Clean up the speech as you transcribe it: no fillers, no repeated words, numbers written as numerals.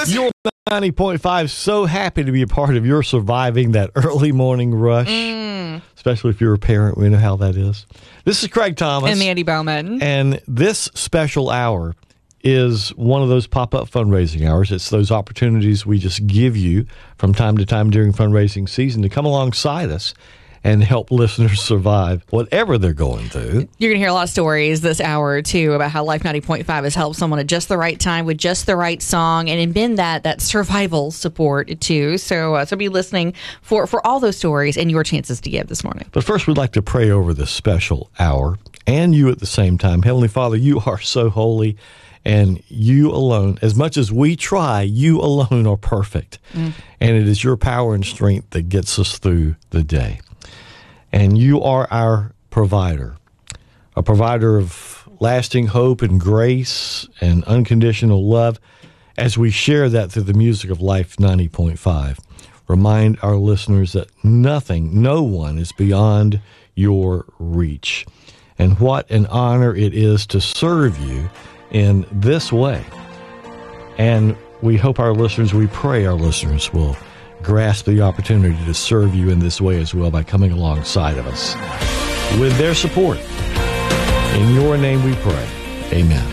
Your 90.5, so happy to be a part of your surviving that early morning rush, especially if you're a parent. We know how that is. This is Craig Thomas. And Mandy Bowman. And this special hour is one of those pop-up fundraising hours. It's those opportunities we just give you from time to time during fundraising season to come alongside us and help listeners survive whatever they're going through. You're going to hear a lot of stories this hour, too, about how Life 90.5 has helped someone at just the right time with just the right song and been that survival support, too. So be listening for all those stories and your chances to give this morning. But first, we'd like to pray over this special hour and you at the same time. Heavenly Father, you are so holy, and you alone, as much as we try, you alone are perfect. And it is your power and strength that gets us through the day. And you are our provider, a provider of lasting hope and grace and unconditional love. As we share that through the music of Life 90.5, remind our listeners that no one is beyond your reach. And what an honor it is to serve you in this way. And we pray our listeners will grasp the opportunity to serve you in this way as well by coming alongside of us with their support. In your name we pray. Amen.